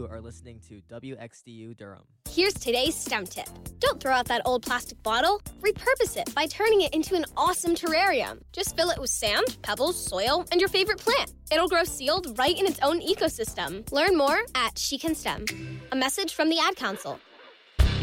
You are listening to WXDU Durham. Here's today's STEM tip. Don't throw out that old plastic bottle. Repurpose it by turning it into an awesome terrarium. Just fill it with sand, pebbles, soil, and your favorite plant. It'll grow sealed right in its own ecosystem. Learn more at She Can STEM. A message from the Ad Council.